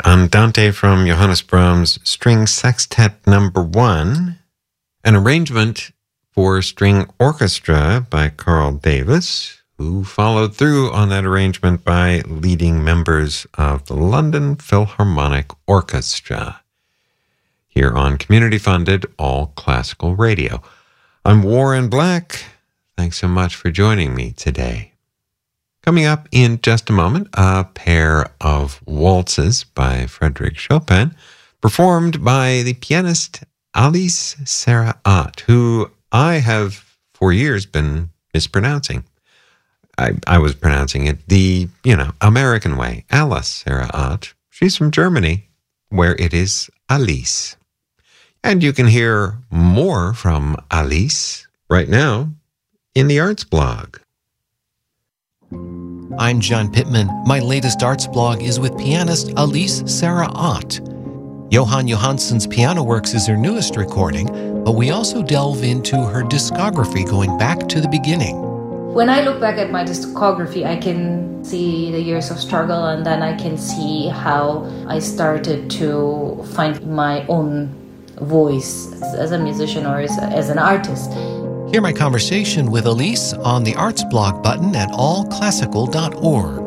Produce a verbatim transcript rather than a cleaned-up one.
Andante from Johannes Brahms' String Sextet Number One, an arrangement for string orchestra by Carl Davis, who followed through on that arrangement by leading members of the London Philharmonic Orchestra, here on community-funded All Classical Radio. I'm Warren Black. Thanks so much for joining me today. Coming up in just a moment, a pair of waltzes by Frédéric Chopin, performed by the pianist Alice Sarraat, who I have for years been mispronouncing. I, I was pronouncing it the, you know, American way, Alice Sarraat. She's from Germany, where it is Alice. And you can hear more from Alice right now in the Arts Blog. I'm John Pittman. My latest arts blog is with pianist Alice Sarraat. Johan Johansson's Piano Works is her newest recording, but we also delve into her discography going back to the beginning. When I look back at my discography, I can see the years of struggle, and then I can see how I started to find my own voice as a musician or as, as an artist. Hear my conversation with Alice on the Arts Blog button at all classical dot org.